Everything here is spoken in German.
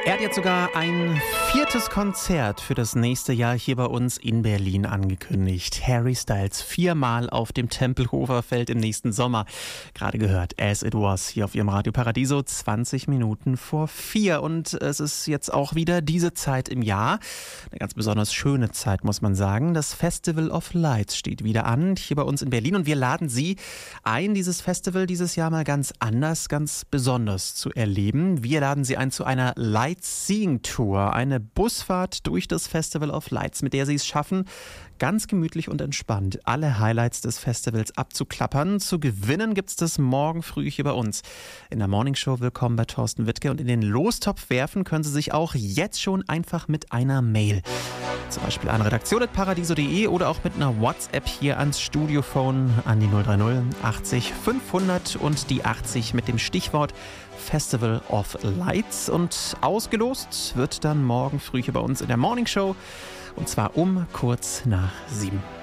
Er hat jetzt sogar ein 4. Konzert für das nächste Jahr hier bei uns in Berlin angekündigt. Harry Styles 4-mal auf dem Tempelhofer Feld im nächsten Sommer. Gerade gehört, As It Was, hier auf Ihrem Radio Paradiso, 20 Minuten vor 4. Und es ist jetzt auch wieder diese Zeit im Jahr. Eine ganz besonders schöne Zeit, muss man sagen. Das Festival of Lights steht wieder an, hier bei uns in Berlin. Und wir laden Sie ein, dieses Festival dieses Jahr mal ganz anders, ganz besonders zu erleben. Wir laden Sie ein zu einer Sightseeing Tour, eine Busfahrt durch das Festival of Lights, mit der Sie es schaffen, ganz gemütlich und entspannt alle Highlights des Festivals abzuklappern. Zu gewinnen gibt es das morgen früh hier bei uns in der Morning Show. Willkommen bei Thorsten Wittke. Und in den Lostopf werfen können Sie sich auch jetzt schon einfach mit einer Mail. Zum Beispiel an redaktion@paradiso.de oder auch mit einer WhatsApp hier ans Studiophone an die 030 80 500 und die 80 mit dem Stichwort Festival of Lights. Und ausgelost wird dann morgen früh hier bei uns in der Morning Show. Und zwar um kurz nach 7.